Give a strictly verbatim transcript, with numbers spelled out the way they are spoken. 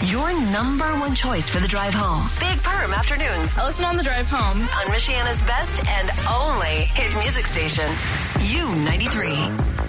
Your number one choice for the drive home. Big Perm Afternoons. I listen on the drive home. On Michiana's best and only hit music station. U ninety-three.